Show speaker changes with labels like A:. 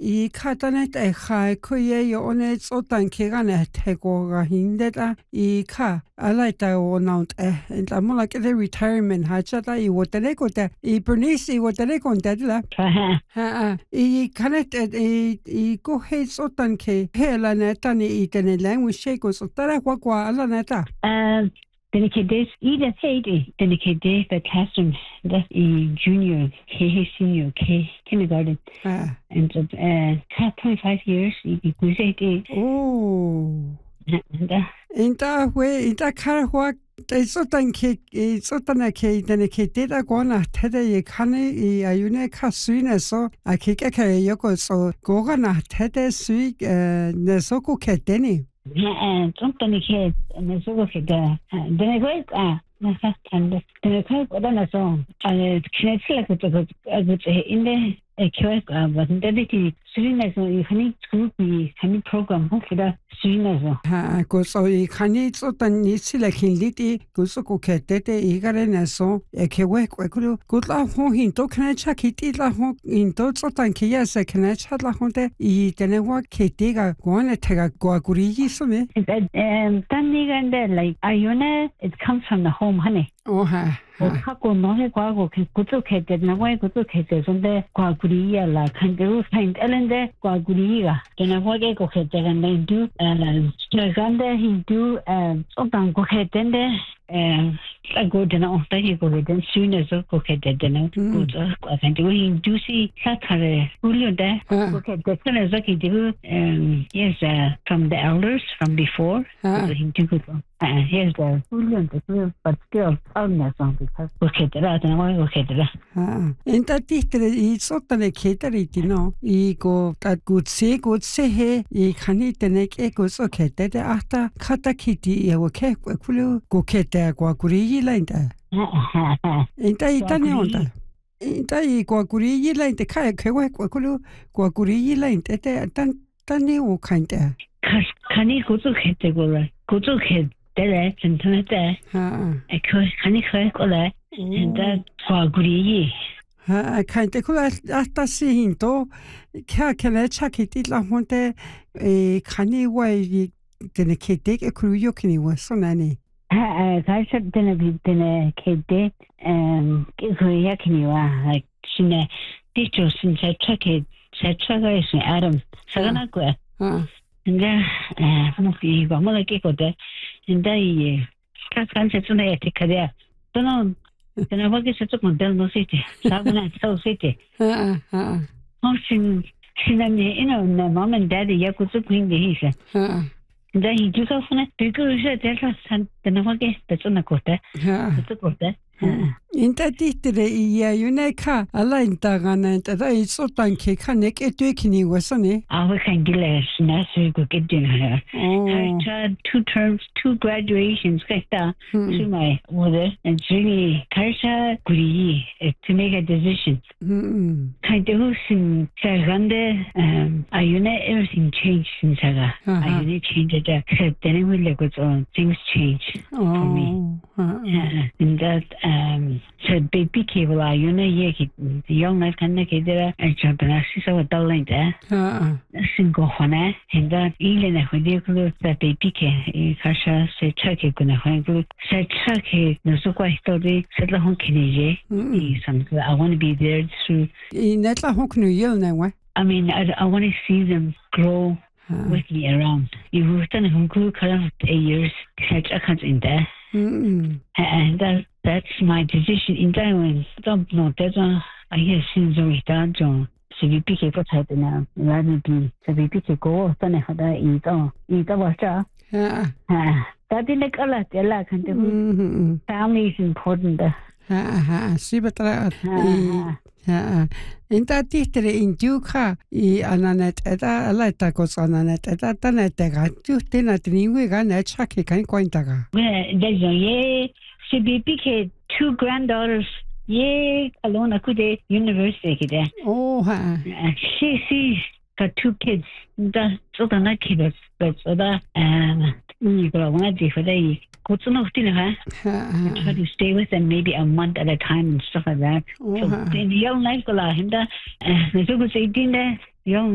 A: 이 카다넷 에카이 그에 요네 ጾ단 기간에 태고가 힘들다 이카 알라이타 오나운트 엔타 몰라케 retirement 하자다 이 워테레코데 이 버니시 워테레콘데라 이 카넷 이 고헤 ጾ단 기 헬라네타니 이테네 language 고 ጾ따라 과과 알라네타
B: Dedicated either dedicated the classroom that in junior K senior K kindergarten and 25 years we say
A: oh inta we inta karwa ጾ단 키 ጾ단에 키 되네 키 데다고나 테데 칸이 아유네 카스위네서 아키케케 요코서 고가나 테데 스위 네소코 케데니
B: something kid and the sort of the great the song and connects like in the but the Surinese honey group honey program for the Surinese
A: so I honey ጾ단 니실레킨 리티 고소코 케테테 이가레네서 에케웨 퀘쿠루 고라 호힌도 크네차 키티라 호 인도 ጾ단 키야세 크네차라 혼데 이 데네와 케티가 고네테가 고아구리기 소메
B: 단니간데 like ayuna it comes from the home honey 하고 너네 과거 그쪽에 나와의 그쪽에 근데 과구리야라 간대로 파인드 엘렌데 과구리가 저나고게 고게다가 내도 저간데 힌두 어떤 고게된데 아고드나 어떻게 고게된 수인에서 고게되는 고저 간대로 힌두시 사타레 울려데 고게되는 저기 되고 yes from the elders from before 힌두고 here's the ulliante but still 고게더라 나와 고게더라
A: 인타 티트레 이 ጾ단에 케다리티노 이고 따굿세 굿세해 이 칸이테네 깨고서 케데데 아타 카타키티 야고케 꿀루 고케테 과구리일라인다 인타 이타네 온다 인타 이 과구리일라인데 카에 케고 꿀루 과구리일라인데 단단이 오카인데
B: 칸이 고조케테고라 고조케데레 진짜네 칸이 케고라 인타 과구리이
A: 카인테 콜라 아타시힌도 캬켈레 차키티라 혼테 칸이 와이 데네 케데게 크루요키니 와소나니
B: 가서 데네 케데 그야키니와 신에 티처 신체 차가 있어 아름 사가나고야 근데 뭐이 뭐를 끼고데 근데 이 카칸세 츠네 에티카데 또는 그냥 거기서 조금 덜 놓으시지 사고나 써시지 혹시 신나니 이놈 내 마음은 daddy 야구 좀 굉장히 있어 근데 이 주소는 비교해서 대해서 산다는 거게 됐잖아 그때 그때
A: 인타티트레 이야 유네카 알라인타가나 인타다 이소탄 케카네케 되키니 와서네
B: 아우 칸길레스 나스고 게드나 I had 2 terms 2 graduations 그랬다 to my mother and really 카르샤 구리 to make a decision kind of sin 사간데 아유네 everything changed since 아유네 changed that then we let go things change for me and that said baby cable ayuna yeki young life kan kedera ajabna sisa dalenda singo hona henda ilena hodikulu baby ke kasha se chake kuna hangu se chake nusukwa histori setla honkinije something I want to be there through
A: netla honknu yelna
B: I mean I want to see them grow with me around you done honku kara 8 years such a kind in there and that's my decision in Taiwan. Don't know that I hear since we start to CVP for China. Rather be CVP go then hada ita wacha. That in like a lot can family is important.
A: Sibatra inta titre in duka I ananet eta alaita kos ananet eta tanetega justina tringue gana chaki kan kointaga
B: there's a CBP 2 granddaughters alone akude university there she got 2 kids the so the not kids but the you go one day for the try to stay with them maybe a month at a time and stuff like that so in the young life go la hinda so go say dinner young